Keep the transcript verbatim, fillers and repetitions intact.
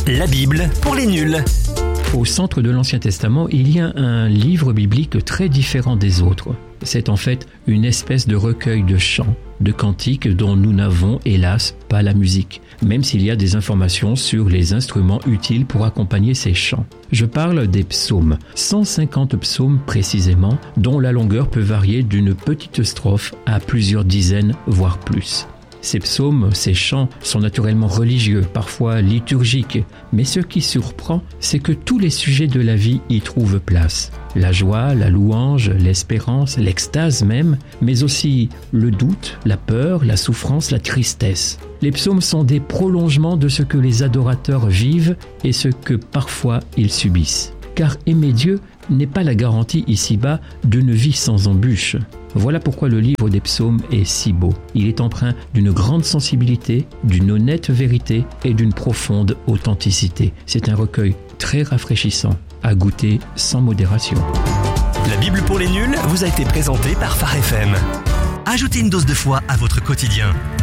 La Bible pour les nuls. Au centre de l'Ancien Testament, il y a un livre biblique très différent des autres. C'est en fait une espèce de recueil de chants, de cantiques dont nous n'avons hélas pas la musique, même s'il y a des informations sur les instruments utiles pour accompagner ces chants. Je parle des psaumes, cent cinquante psaumes précisément, dont la longueur peut varier d'une petite strophe à plusieurs dizaines, voire plus. Ces psaumes, ces chants sont naturellement religieux, parfois liturgiques, mais ce qui surprend, c'est que tous les sujets de la vie y trouvent place. La joie, la louange, l'espérance, l'extase même, mais aussi le doute, la peur, la souffrance, la tristesse. Les psaumes sont des prolongements de ce que les adorateurs vivent et ce que parfois ils subissent. Car aimer Dieu n'est pas la garantie ici-bas d'une vie sans embûches. Voilà pourquoi le livre des psaumes est si beau. Il est empreint d'une grande sensibilité, d'une honnête vérité et d'une profonde authenticité. C'est un recueil très rafraîchissant, à goûter sans modération. La Bible pour les nuls vous a été présentée par Phare F M. Ajoutez une dose de foi à votre quotidien.